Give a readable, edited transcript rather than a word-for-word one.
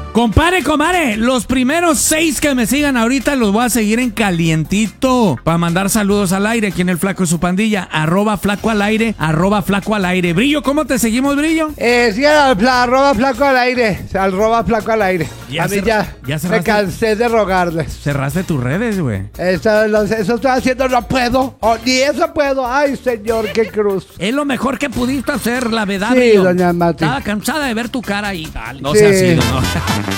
Compadre, los primeros 6 que me sigan ahorita los voy a seguir en calientito para mandar saludos al aire aquí en el Flaco y su pandilla, @flaco al aire, @flaco al aire. Brillo, ¿cómo te seguimos, Brillo? Sí, @flaco al aire, @flaco al aire. Ya A mí ya me cansé de rogarles. Cerraste tus redes, güey. Eso estoy haciendo, no puedo. Ni eso puedo. Ay, señor, qué cruz. Es lo mejor que pudiste hacer, la verdad, Sí, Brillo. doña Mati. Estaba cansada de ver tu cara y dale. No Sí. seas así, no.